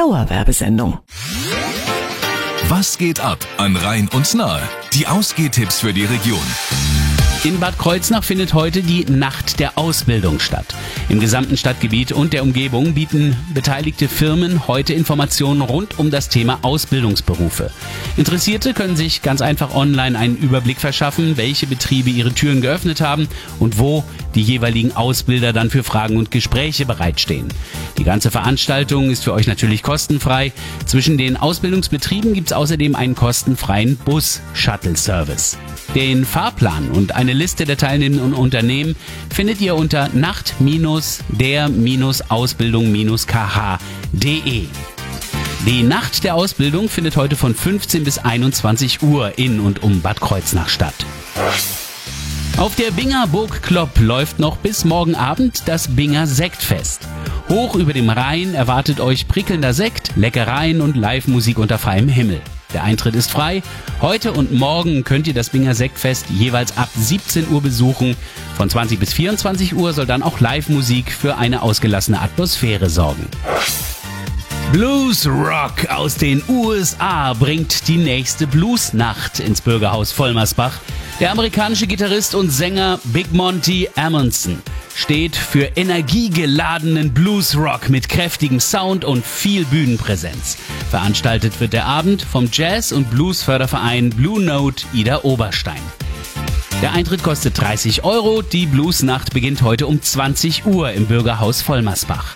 Dauerwerbesendung. Was geht ab an Rhein und Nahe? Die Ausgehtipps für die Region. In Bad Kreuznach findet heute die Nacht der Ausbildung statt. Im gesamten Stadtgebiet und der Umgebung bieten beteiligte Firmen heute Informationen rund um das Thema Ausbildungsberufe. Interessierte können sich ganz einfach online einen Überblick verschaffen, welche Betriebe ihre Türen geöffnet haben und wo die jeweiligen Ausbilder dann für Fragen und Gespräche bereitstehen. Die ganze Veranstaltung ist für euch natürlich kostenfrei. Zwischen den Ausbildungsbetrieben gibt es außerdem einen kostenfreien Bus-Shuttle-Service. Den Fahrplan und eine Liste der teilnehmenden Unternehmen findet ihr unter nacht-der-ausbildung-kh.de. Die Nacht der Ausbildung findet heute von 15 bis 21 Uhr in und um Bad Kreuznach statt. Auf der Binger Burg Klopp läuft noch bis morgen Abend das Binger Sektfest. Hoch über dem Rhein erwartet euch prickelnder Sekt, Leckereien und Live-Musik unter freiem Himmel. Der Eintritt ist frei. Heute und morgen könnt ihr das Binger Sektfest jeweils ab 17 Uhr besuchen. Von 20 bis 24 Uhr soll dann auch Live-Musik für eine ausgelassene Atmosphäre sorgen. Blues Rock aus den USA bringt die nächste Bluesnacht ins Bürgerhaus Vollmersbach. Der amerikanische Gitarrist und Sänger Big Monty Amundsen steht für energiegeladenen Bluesrock mit kräftigem Sound und viel Bühnenpräsenz. Veranstaltet wird der Abend vom Jazz- und Bluesförderverein Blue Note Ida Oberstein. Der Eintritt kostet 30 €. Die Bluesnacht beginnt heute um 20 Uhr im Bürgerhaus Vollmersbach.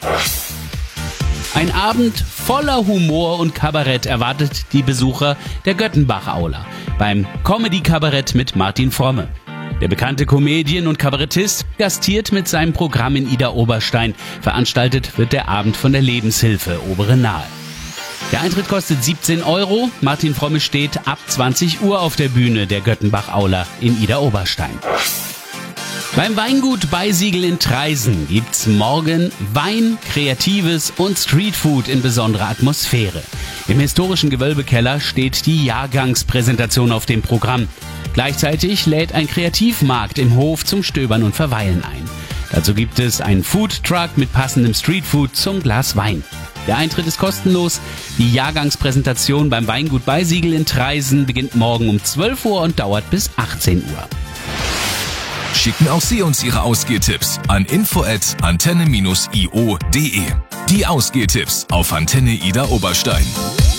Ein Abend voller Humor und Kabarett erwartet die Besucher der Göttenbach-Aula beim Comedy-Kabarett mit Martin Fromme. Der bekannte Comedian und Kabarettist gastiert mit seinem Programm in Ida Oberstein. Veranstaltet wird der Abend von der Lebenshilfe Obere Nahe. Der Eintritt kostet 17 €. Martin Fromme steht ab 20 Uhr auf der Bühne der Göttenbach-Aula in Ida Oberstein. Beim Weingut Beisiegel in Traisen gibt's morgen Wein, Kreatives und Streetfood in besonderer Atmosphäre. Im historischen Gewölbekeller steht die Jahrgangspräsentation auf dem Programm. Gleichzeitig lädt ein Kreativmarkt im Hof zum Stöbern und Verweilen ein. Dazu gibt es einen Foodtruck mit passendem Streetfood zum Glas Wein. Der Eintritt ist kostenlos. Die Jahrgangspräsentation beim Weingut Beisiegel in Traisen beginnt morgen um 12 Uhr und dauert bis 18 Uhr. Schicken auch Sie uns Ihre Ausgehtipps an info@antenne-io.de. Die Ausgehtipps auf Antenne Ida Oberstein.